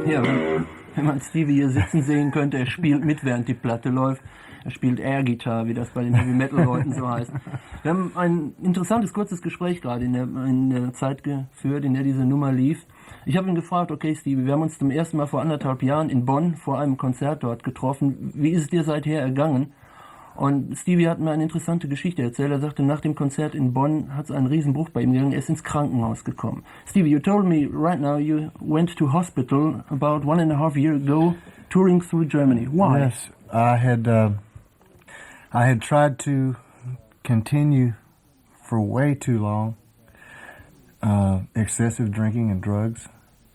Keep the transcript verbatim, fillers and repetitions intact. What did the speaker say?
Ja, wenn, wenn man Stevie hier sitzen sehen könnte, er spielt mit, während die Platte läuft. Er spielt Air-Gitarre, wie das bei den Heavy-Metal-Leuten so heißt. Wir haben ein interessantes, kurzes Gespräch gerade in der, in der Zeit geführt, in der diese Nummer lief. Ich habe ihn gefragt, okay Stevie, wir haben uns zum ersten Mal vor anderthalb Jahren in Bonn vor einem Konzert dort getroffen. Wie ist es dir seither ergangen? Und Stevie hat mir eine interessante Geschichte erzählt. Er sagte, nach dem Konzert in Bonn hat es einen Riesenbruch bei ihm gegangen. Er ist ins Krankenhaus gekommen. Stevie, you told me right now you went to hospital about one and a half year ago, touring through Germany. Why? Yes, I had uh, I had tried to continue for way too long. Uh, excessive drinking and drugs.